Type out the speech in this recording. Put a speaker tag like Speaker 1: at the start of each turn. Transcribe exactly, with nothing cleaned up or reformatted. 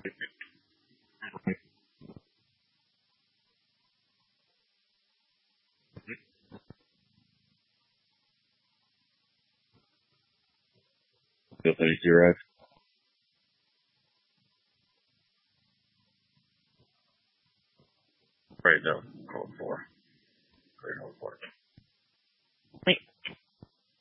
Speaker 1: Feel thirty-two arrive. Right, no. Code four. Great, code four.